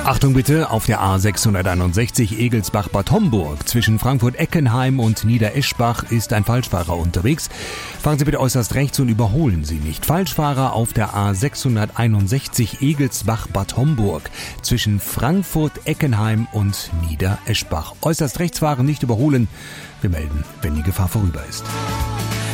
Achtung bitte, auf der A661 Egelsbach-Bad Homburg zwischen Frankfurt-Eckenheim und Niedereschbach ist ein Falschfahrer unterwegs. Fahren Sie bitte äußerst rechts und überholen Sie nicht. Falschfahrer auf der A661 Egelsbach-Bad Homburg zwischen Frankfurt-Eckenheim und Niedereschbach. Äußerst rechts fahren, nicht überholen. Wir melden, wenn die Gefahr vorüber ist.